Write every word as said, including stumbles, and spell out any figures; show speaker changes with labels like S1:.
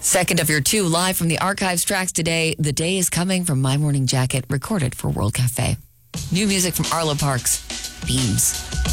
S1: Second of your two live from the archives tracks today. The Day is Coming from My Morning Jacket, recorded for World Cafe. New music from Arlo Parks, Beams.